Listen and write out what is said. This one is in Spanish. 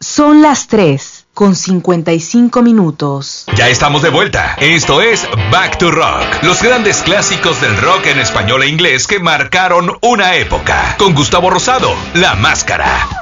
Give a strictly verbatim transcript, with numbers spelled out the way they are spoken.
Son las tres con cincuenta y cinco minutos. Ya estamos de vuelta. Esto es Back to Rock. Los grandes clásicos del rock en español e inglés que marcaron una época. Con Gustavo Rosado, La Máscara.